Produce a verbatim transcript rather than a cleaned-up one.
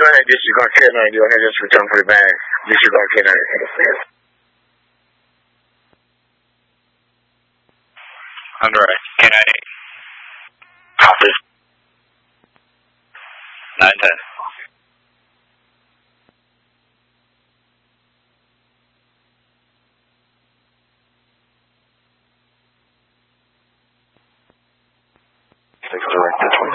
go ahead, disregard K nine. Go ahead, just return for the bag. Disregard K nine. Underwrite. K nine eight. Copy. nine ten. Six direct.